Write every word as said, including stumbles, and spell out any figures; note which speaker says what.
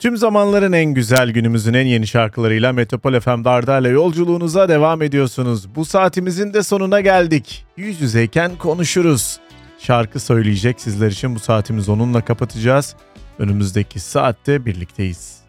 Speaker 1: Tüm zamanların en güzel, günümüzün en yeni şarkılarıyla Metropol F M'de Arda'yla yolculuğunuza devam ediyorsunuz. Bu saatimizin de sonuna geldik. Yüz yüzeyken konuşuruz. Şarkı söyleyecek sizler için bu saatimizi onunla kapatacağız. Önümüzdeki saatte birlikteyiz.